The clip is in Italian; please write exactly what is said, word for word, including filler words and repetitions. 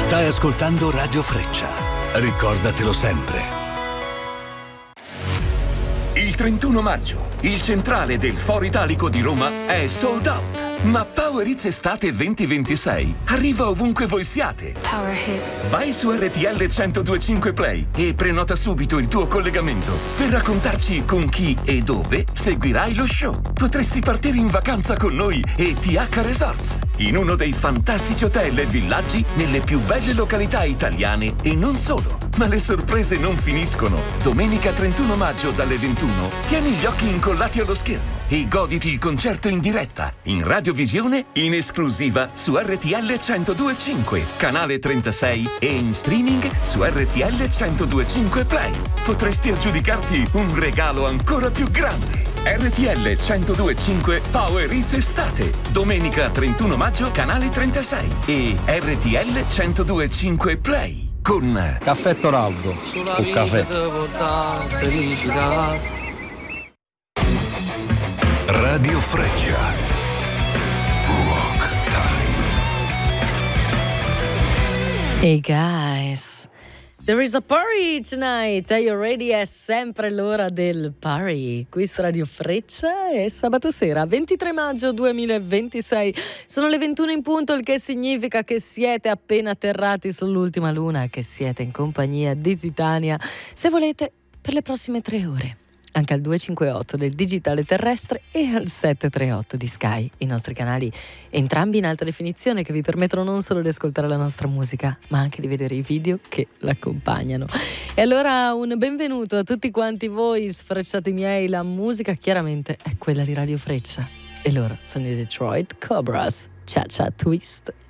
Stai ascoltando Radio Freccia. Ricordatelo sempre. Il trentuno maggio, il centrale del Foro Italico di Roma è sold out. Ma Power Hits Estate venti ventisei arriva ovunque voi siate. Power Hits. Vai su R T L centodue e cinque Play e prenota subito il tuo collegamento per raccontarci con chi e dove seguirai lo show. Potresti partire in vacanza con noi e T H Resorts, in uno dei fantastici hotel e villaggi nelle più belle località italiane e non solo. Ma le sorprese non finiscono. Domenica trentuno maggio dalle ventuno tieni gli occhi incollati allo schermo e goditi il concerto in diretta, in radiovisione, in esclusiva su R T L centodue e cinque, canale trentasei e in streaming su R T L centodue e cinque Play. Potresti aggiudicarti un regalo ancora più grande. R T L centodue e cinque Power Hits Estate, domenica trentuno maggio, canale trentasei e R T L centodue e cinque Play. Con Caffè Toraldo o caffè. Radio Freccia. Rock Time. Hey guys, there is a party tonight. Are you ready? È sempre l'ora del party. Qui su Radio Freccia è sabato sera, ventitré maggio duemilaventisei. Sono le ventuno in punto, il che significa che siete appena atterrati sull'ultima luna, che siete in compagnia di Titania, se volete, per le prossime tre ore. Anche al due cinque otto del digitale terrestre e al sette tre otto di Sky, i nostri canali entrambi in alta definizione che vi permettono non solo di ascoltare la nostra musica, ma anche di vedere i video che l'accompagnano. E allora un benvenuto a tutti quanti voi sfrecciati miei, la musica chiaramente è quella di Radio Freccia e loro sono i Detroit Cobras. Cha Cha Twist.